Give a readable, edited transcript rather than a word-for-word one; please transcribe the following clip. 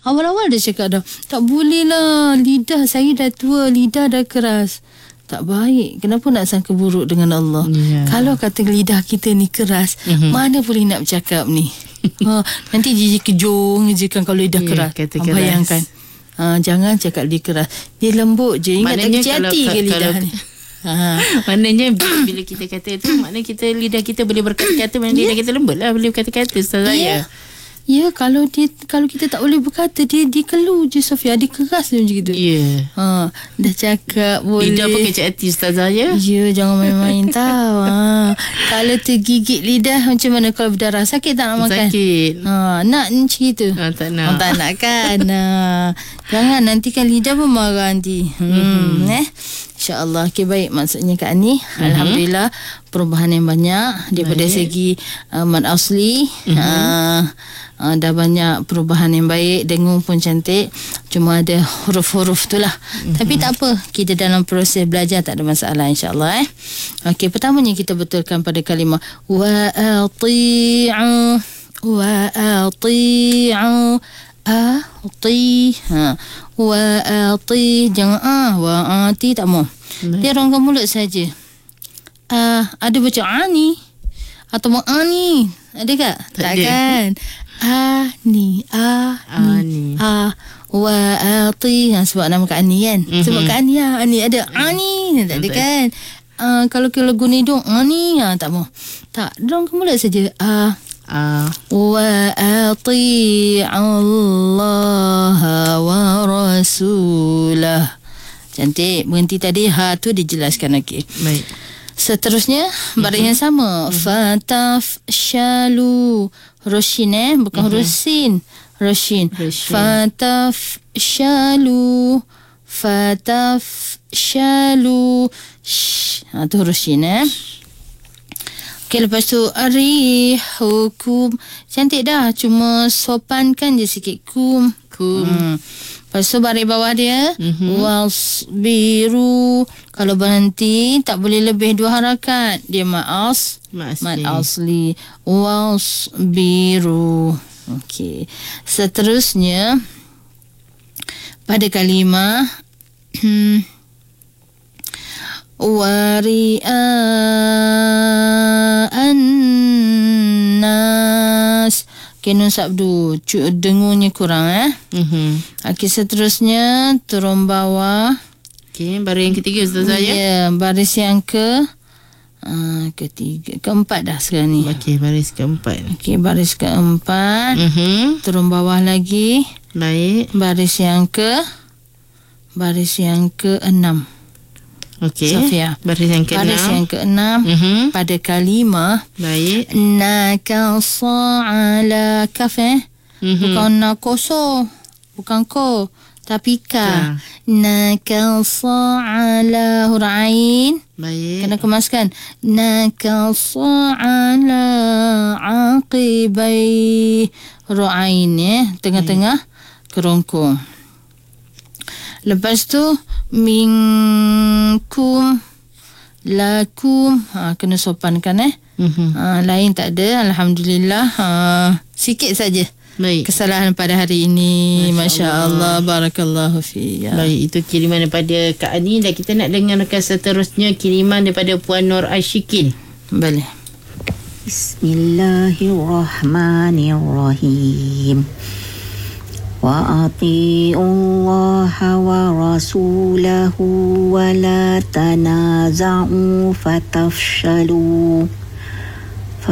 Awal-awal dia cakap dah, tak boleh lah, lidah saya dah tua, lidah dah keras. Tak baik. Kenapa nak sangka buruk dengan Allah? Kalau kata lidah kita ni keras, mana boleh nak bercakap ni? Nanti dia kejung je kan kalau lidah keras. Bayangkan. Jangan cakap dia keras. Dia lembut je. Ingat tak kecil hati ke lidah ni? Maknanya bila kita kata tu, maknanya kita lidah kita boleh berkata-kata, maknanya lidah kita lembut lah, boleh berkata-kata. Ustaz saya. Ya, kalau kita tak boleh berkata, dia keluh je Sofia, dia keras je macam gitu. Ya. Dah cakap boleh. Lidah pun kecil hati Ustazah ya. Ya, jangan main-main tahu. Kalau tergigit lidah macam mana kalau berdarah? Sakit tak nak makan? Sakit. Nak macam itu? Tak nak. Tak nak kan? Jangan, nanti kan lidah pun marah nanti. InsyaAllah. Okay, baik. Maksudnya Kak Ani, Alhamdulillah perubahan yang banyak daripada segi mad asli. Dah banyak perubahan yang baik. Dengung pun cantik. Cuma ada huruf-huruf tu lah. Tapi tak apa, kita dalam proses belajar, tak ada masalah insyaAllah. Okey, pertamanya kita betulkan pada kalimah wa ati'u, wa ati'u, wa ati, jangan wa ati, tak mau. Dia rongga mulut saja. Ada baca ani atau ani, ada tak? Tak kan? Ani, wa ati, sebab nama Kak Ani kan. Sebab Kak Ani Ani ada ani, tak ada kan? Kalau guna hidung ani, tak mau. Tak, rongga mulut saja. Wa ati'u Allah wa rasulah. Cantik. Berhenti tadi, tu dijelaskan lagi. Baik. Seterusnya baris yang sama. Fatafshalu. Roshin bukan huruf sin. Roshin. Fatafshalu. Fatafshalu. Tu huruf shin Okey, lepas tu arihukum. Cantik dah, cuma sopankan je sikit kum. Lepas tu baris bawah dia wasbiru. Kalau berhenti tak boleh lebih 2 harakat. Dia mad asli. Wasbiru. Okey. Seterusnya pada kalimah wari'an nas. Nun sabdu, dengunya kurang Okey, seterusnya turun bawah. Okey, baris yang ketiga Ustazah ya. Ya, baris yang keempat dah sekarang ni. Okey, baris keempat. Okey, baris keempat. Turun bawah lagi. Baik. Baris yang keenam. Okey. Sofia. Baris yang keenam. Baris yang keenam pada kalimah. Baik. Nakasa ala kaf. Bukan nakoso. Bukan ko. Tapi ka. Nakasa ala hurain. Baik. Kena kemaskan. Nakasa ala aqibai ru'ain. Tengah-tengah kerongkong. Lepas tu minkum lakum, kena sopankan lain tak ada. Alhamdulillah. Sikit saja kesalahan pada hari ini. Masya Allah. Barakallahu fi. Baik, itu kiriman daripada Kak Ani. Dan kita nak dengarkan seterusnya kiriman daripada Puan Nur Ashikin. Boleh. Bismillahirrahmanirrahim. Wa ati'u Allah wa rasulahu wa la tanaza'u fatafshalu